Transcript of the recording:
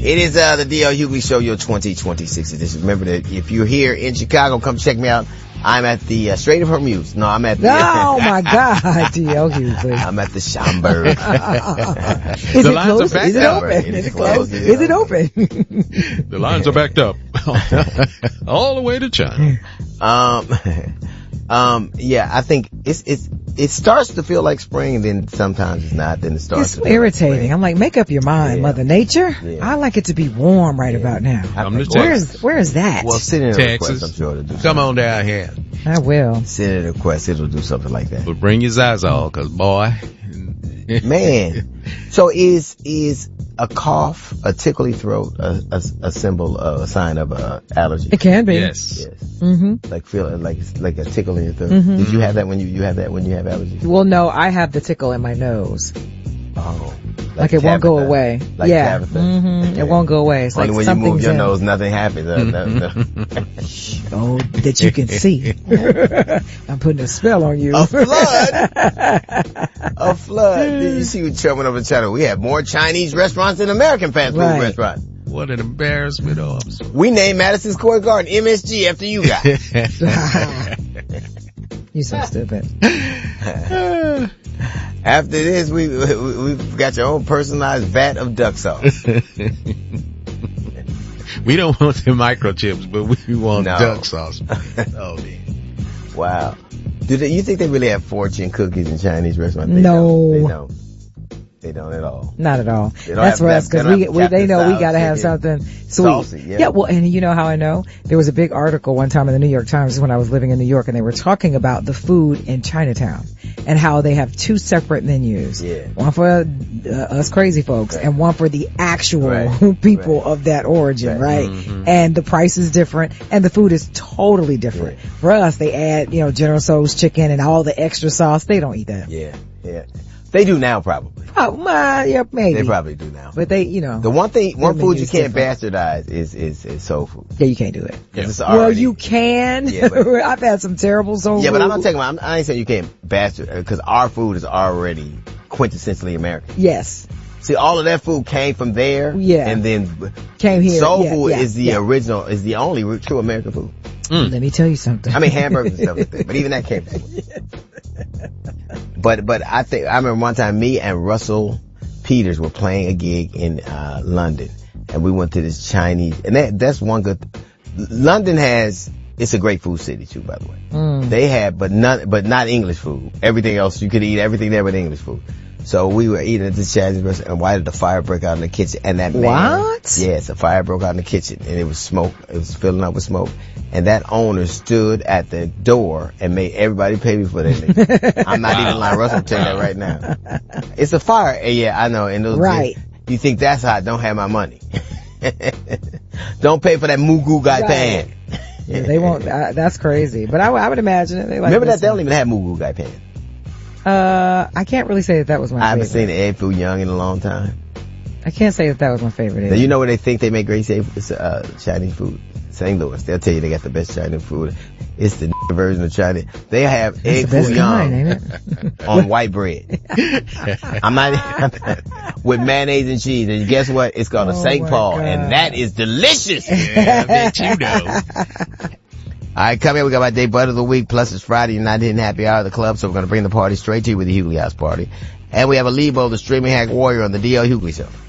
It is the D.L. Hughley Show, your 2026 edition. Remember that if you're here in Chicago, come check me out. I'm at the Strait of Hormuz. No, I'm at the... Oh, my God, D.L. Hughley. I'm at the Schomburg. Is it closed? Is it open? It is closed. Is it open? The lines are backed up. All the way to China. Yeah, I think it starts to feel like spring, and then sometimes it's not, then it starts It's irritating. I'm like, make up your mind, Mother Nature. Yeah. I like it to be warm right about now. Where is that? Well, Senator Texas. Quest, I'm sure it'll do Come on down here. I will. Senator Quest, it'll do something like that. But bring your Zazol, cause boy. Man. So is a cough, a tickly throat, a symbol, a sign of allergy? It can be. Yes. Mm-hmm. Like feeling like a tickle in your throat. Mm-hmm. Did you have that when you have allergies? Well, no, I have the tickle in my nose. Oh. Like it won't go away. Like yeah. Tabitha. Mm-hmm. It won't go away. It's Only like when you something's move your in. nose, nothing happens. Oh, that you can see. I'm putting a spell on you. A flood? A flood. Did you see what Trump went over to China? We have more Chinese restaurants than American fast food restaurants. What an embarrassment of. We named Madison Square Garden MSG after you guys. You're so stupid. After this, we've got your own personalized vat of duck sauce. We don't want the microchips, but we want duck sauce. Oh, man. Wow. You think they really have fortune cookies in Chinese restaurants? No. They don't at all. Not at all. That's for us, because they know we gotta have something sweet. Saucy, yeah. Well, and you know how I know? There was a big article one time in the New York Times when I was living in New York, and they were talking about the food in Chinatown and how they have two separate menus. Yeah. One for us crazy folks, and one for the actual people of that origin, right? Mm-hmm. And the price is different, and the food is totally different. Yeah. For us, they add, General Tso's chicken and all the extra sauce. They don't eat that. Yeah. They do now, probably. Oh, yeah, maybe. They probably do now. But they, the one food you can't bastardize is soul food. Yeah, you can't do it. Yeah. Well, you can. Yeah, I've had some terrible soul food. Yeah, but I'm not talking about, I ain't saying you can't bastard, because our food is already quintessentially American. Yes. See, all of that food came from there. Yeah. And then came here. Soul food is the original, is the only true American food. Let me tell you something. I mean, hamburgers and stuff like that, but even that came from But I remember one time me and Russell Peters were playing a gig in London, and we went to this Chinese, and that's one good. London it's a great food city too, by the way. They have, but not English food. Everything else, you could eat everything there but English food. So we were eating at this Chinese restaurant, and why did the fire break out in the kitchen? And that man, what? Yes, a fire broke out in the kitchen, and it was smoke. It was filling up with smoke. And that owner stood at the door and made everybody pay me for that. I'm not even lying. Russell will tell you that right now. It's a fire. Yeah, I know. And those right. You think that's hot? Don't have my money. Don't pay for that Mugu Gai pan. Yeah, they won't. That's crazy. But I would imagine it. They like Remember that they don't even have Mugu Gai pan. I can't really say that was my favorite. I haven't seen the egg foo young in a long time. I can't say that was my favorite. Now, you know where they think they make great Chinese food? St. Louis. They'll tell you they got the best Chinese food. It's the version of Chinese. They have egg foo young on white bread. I'm not with mayonnaise and cheese. And guess what? It's called a St. Paul, and that is delicious. Yeah, I bet you know. All right, come here. We got my day butt of the week. Plus, it's Friday and I didn't happy hour of the club, so we're going to bring the party straight to you with the Hughley House Party. And we have a Lebo, the streaming hack warrior, on the D.L. Hughley Show.